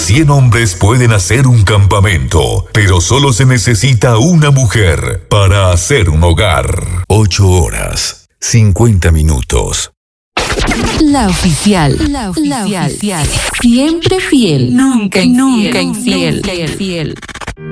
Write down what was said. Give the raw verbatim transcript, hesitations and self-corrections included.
cien hombres pueden hacer un campamento, pero solo se necesita una mujer para hacer un hogar. Ocho horas, cincuenta minutos. La oficial, la oficial, la oficial. Siempre fiel, nunca infiel, nunca infiel. Nunca infiel.